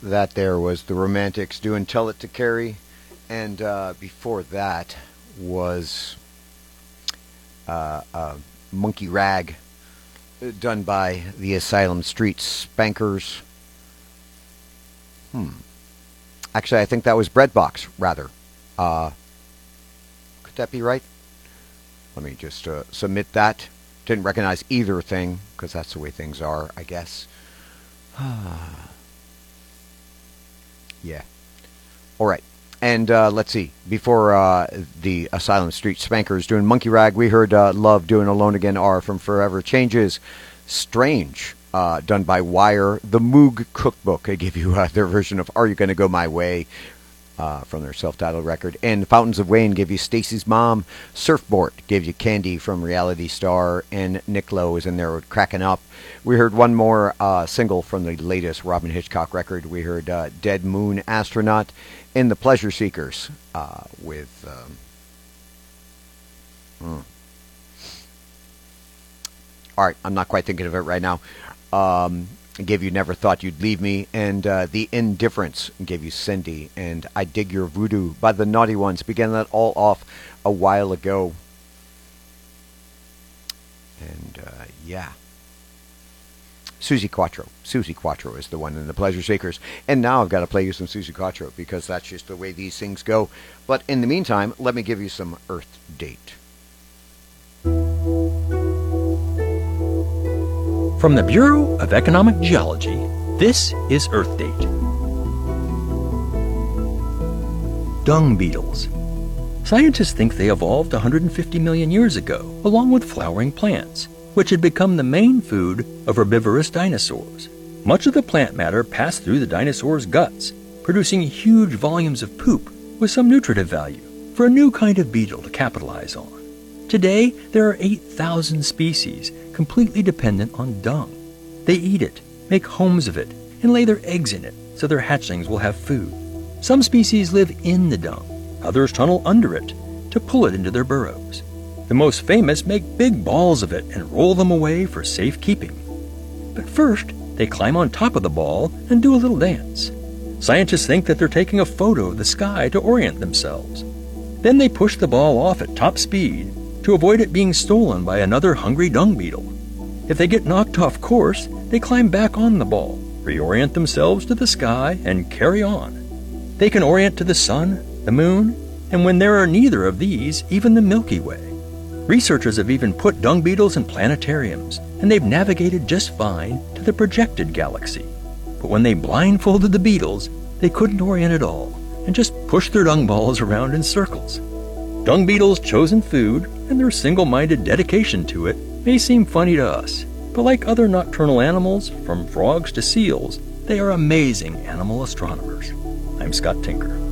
That there was the Romantics doing Tell It to Carrie. And before that was Monkey Rag, done by the Asylum Street Spankers. Actually, I think that was Breadbox, rather. Could that be right? Let me just submit that. Didn't recognize either thing, because that's the way things are, I guess. Yeah. All right. And let's see. Before the Asylum Street Spankers doing Monkey Rag, we heard Love doing Alone Again R from Forever Changes. Strange, done by Wire. The Moog Cookbook. I give you their version of Are You Gonna Go My Way from their self-titled record. And Fountains of Wayne gave you Stacy's Mom. Surfboard gave you Candy from Reality Star. And Nick Lowe is in there with Cracking Up. We heard one more single from the latest Robin Hitchcock record. We heard Dead Moon Astronaut and The Pleasure Seekers with... All right, I'm not quite thinking of it right now. Gave you Never Thought You'd Leave Me, and The Indifference gave you Cindy, and I Dig Your Voodoo by the Naughty Ones. Began that all off a while ago. And yeah. Suzi Quatro. Suzi Quatro is the one in The Pleasure Seekers. And now I've got to play you some Suzi Quatro, because that's just the way these things go. But in the meantime, let me give you some Earth Date. From the Bureau of Economic Geology, this is Earth Date. Dung beetles. Scientists think they evolved 150 million years ago, along with flowering plants, which had become the main food of herbivorous dinosaurs. Much of the plant matter passed through the dinosaurs' guts, producing huge volumes of poop with some nutritive value for a new kind of beetle to capitalize on. Today, there are 8,000 species completely dependent on dung. They eat it, make homes of it, and lay their eggs in it so their hatchlings will have food. Some species live in the dung, others tunnel under it to pull it into their burrows. The most famous make big balls of it and roll them away for safekeeping. But first, they climb on top of the ball and do a little dance. Scientists think that they're taking a photo of the sky to orient themselves. Then they push the ball off at top speed to avoid it being stolen by another hungry dung beetle. If they get knocked off course, they climb back on the ball, reorient themselves to the sky, and carry on. They can orient to the sun, the moon, and when there are neither of these, even the Milky Way. Researchers have even put dung beetles in planetariums, and they've navigated just fine to the projected galaxy. But when they blindfolded the beetles, they couldn't orient at all, and just pushed their dung balls around in circles. Dung beetles' chosen food and their single-minded dedication to it may seem funny to us, but like other nocturnal animals, from frogs to seals, they are amazing animal astronomers. I'm Scott Tinker.